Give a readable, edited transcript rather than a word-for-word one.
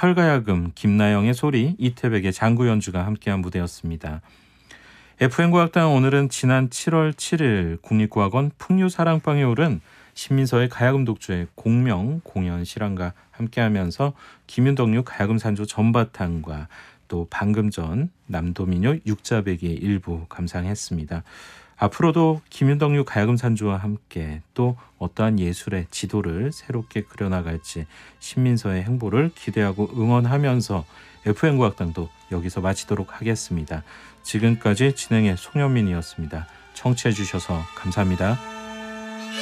철가야금, 김나영의 소리, 이태백의 장구 연주가 함께한 무대였습니다. FM과학당 오늘은 지난 7월 7일 국립국악원 풍류사랑방에 오른 신민서의 가야금 독주의 공명 공연 실황과 함께하면서 김윤덕류 가야금 산조 전바탕과 또 방금 전 남도민요 육자배기의 일부 감상했습니다. 앞으로도 김윤덕류 가야금 산조와 함께 또 어떠한 예술의 지도를 새롭게 그려나갈지 신민서의 행보를 기대하고 응원하면서 FM과학당도 여기서 마치도록 하겠습니다. 지금까지 진행의 송현민이었습니다. 청취해 주셔서 감사합니다.